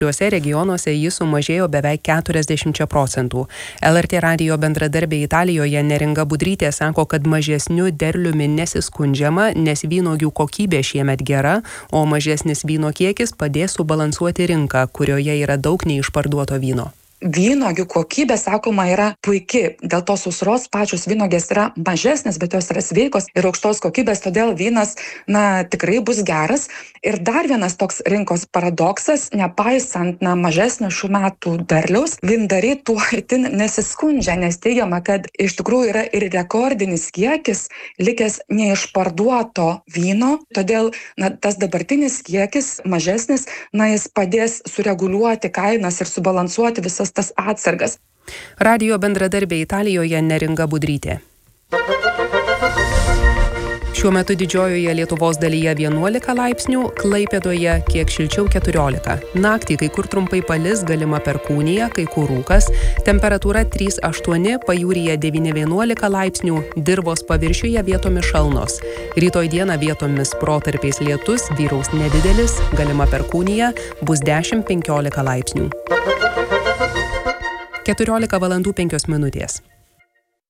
Šiuose regionuose jis sumažėjo beveik 40%. LRT radijo bendradarbė Italijoje Neringa Budrytė sako, kad mažesniu derliumi nesiskundžiama, nes vynuogių kokybė šiemet gera, o mažesnis vyno kiekis padės subalansuoti rinką, kurioje yra daug neišparduoto vyno. Vynogių kokybė, sakoma, yra puiki. Dėl to sausros pačios vynogės yra mažesnės, bet jos yra sveikos ir aukštos kokybės, todėl vynas, tikrai bus geras. Ir dar vienas toks rinkos paradoksas, nepaisant, mažesnio šių metų derliaus, vyndariai tuo itin nesiskundžia, nes teigiama, kad iš tikrųjų yra ir rekordinis kiekis likęs neišparduoto vyno, todėl, tas dabartinis kiekis mažesnis, jis padės sureguliuoti kainas ir subalansuoti visas tas atsargas. Radijo bendradarbė Italijoje Neringa Budrytė. Šiuo metu didžiojoje Lietuvos dalyje 11 laipsnių, Klaipėdoje kiek šilčiau 14. Naktį kai kur trumpai palis, galima perkūnija, kai kur rūkas, temperatūra 3-8, pajūryje 9-11 laipsnių, dirvos paviršiuje vietomis šalnos. Rytoj dieną vietomis protarpiais lietus, vyraus nedidelis, galima perkūnija, bus 10-15 laipsnių. 14 valandų 5 minutės.